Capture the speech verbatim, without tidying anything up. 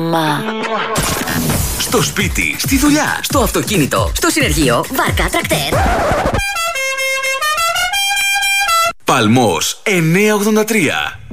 Μουα. Στο σπίτι, στη δουλειά, στο αυτοκίνητο, στο συνεργείο, βάρκα, τρακτέρ. Παλμός εννιακόσια ογδόντα τρία.